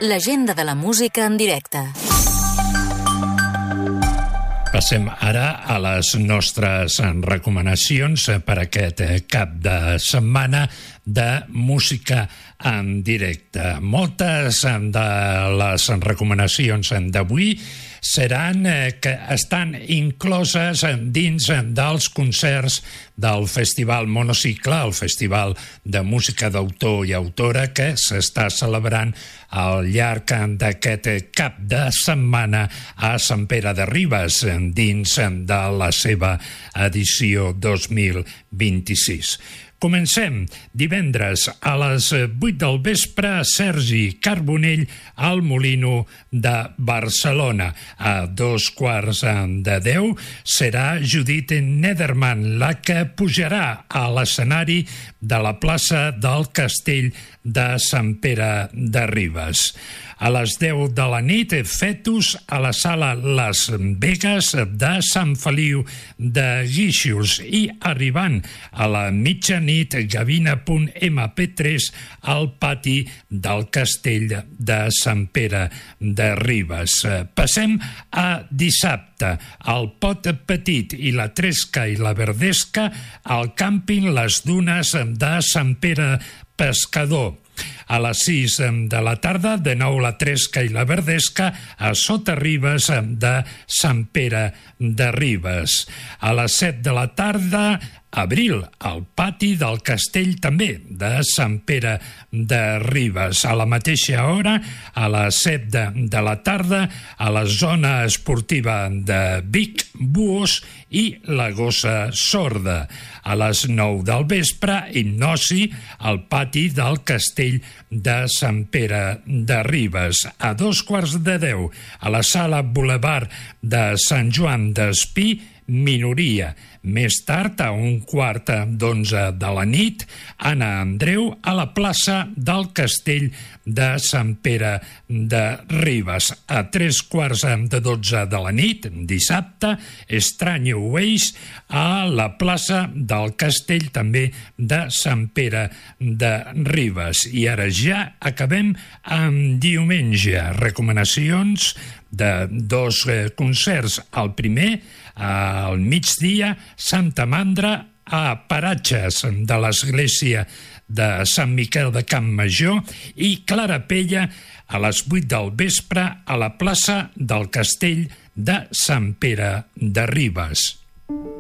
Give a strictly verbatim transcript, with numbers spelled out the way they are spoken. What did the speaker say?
L'agenda de la música en directe. Passem ara a les nostres recomanacions per aquest cap de setmana de música en directe. Moltes de les recomanacions d'avui seran que estan incloses dins dels concerts del Festival Monocicle, el festival de música d'autor i autora que s'està celebrant al llarg d'aquest cap de setmana a Sant Pere de Ribes, dins de la seva edició dos mil vint-i-sis. Comencem divendres a les vuit del vespre, Sergi Carbonell al Molino de Barcelona. A dos quarts de deu serà Judit Nederman la que pujarà a l'escenari de la plaça del Castell de Sant Pere de Ribes. A les deu de la nit, Fetus a la sala Las Vegas de Sant Feliu de Guíxols i arribant a la mitjanit, Gavina punt ema pe tres al pati del Castell de Sant Pere de Ribes. Passem a dissabte. Al Pot Petit i la Tresca i la Verdesca al càmping Les Dunes de Sant Pere Pescador. A les sis de la tarda, de nou la Tresca i la Verdesca a Sotarribes de Sant Pere de Ribes. A les set de la tarda, Abril, al pati del Castell també de Sant Pere de Ribes. A la mateixa hora, a les set de, de la tarda, a la zona esportiva de Vic, Buos i la Gossa Sorda. A les nou del vespre, Hipnosi, al pati del Castell de Sant Pere de Ribes. A dos quarts de deu, a la sala Boulevard de Sant Joan d'Espí, Minoria. Més tard, a un quart d'onze de la nit, Anna Andreu a la plaça del Castell de Sant Pere de Ribes. A tres quarts de dotze de la nit, dissabte, Estranyo Ways a la plaça del Castell també de Sant Pere de Ribes. I ara ja acabem amb diumenge. Recomanacions de dos concerts. El primer, al migdia, Santa Mandra a Paratges de l'església de Sant Miquel de Campmajor i Clara Pella a les vuit del vespre a la plaça del Castell de Sant Pere de Ribes.